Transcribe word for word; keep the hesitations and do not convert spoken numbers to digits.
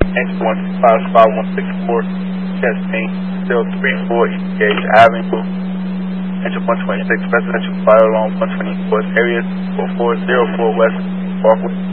Engine one five five one six four, testing zero three four East Gage Avenue. Engine one twenty-six, residential fire alarm one twenty-four, area four four zero four West Parkway.